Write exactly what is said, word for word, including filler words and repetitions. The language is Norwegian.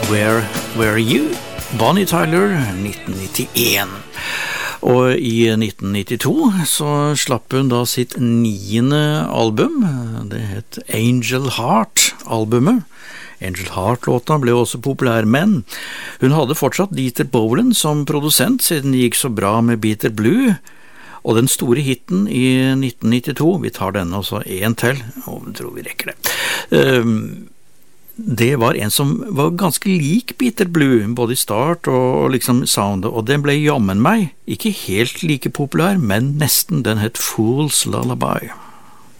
Where Were You? Bonnie Tyler, nitten nittien. Og i nitten nittito så slapp hun da sitt niende album. Det het Angel Heart-albumet. Angel Heart-låta ble også populær, men hun hadde fortsatt Dieter Bohlen som produsent siden det gikk så bra med Bitter Blue. Og den store hitten i nitten nittito, vi tar denne også en til, og jeg tror vi rekker det. Um, Det var en som var ganske lik Bitter Blue, både i start og liksom soundet, og den ble jammen meg ikke helt like populær, men nesten. Den het Fool's Lullaby.